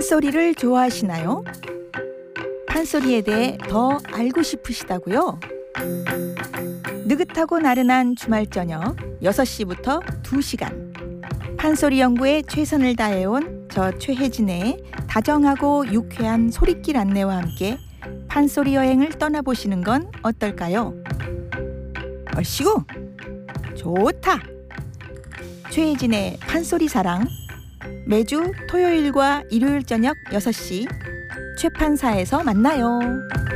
판소리를 좋아하시나요? 판소리에 대해 더 알고 싶으시다고요? 느긋하고 나른한 주말 저녁 6시부터 2시간 판소리 연구에 최선을 다해온 저 최혜진의 다정하고 유쾌한 소리길 안내와 함께 판소리 여행을 떠나보시는 건 어떨까요? 얼씨구! 좋다! 최혜진의 판소리 사랑 매주 토요일과 일요일 저녁 6시 최판사에서 만나요.